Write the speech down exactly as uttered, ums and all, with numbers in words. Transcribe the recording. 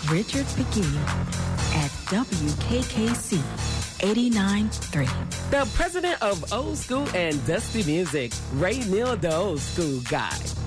Richard McGee at W K K C eighty-nine point three. The president of Old School and Dusty Music, Ray Neal, the Old School Guy.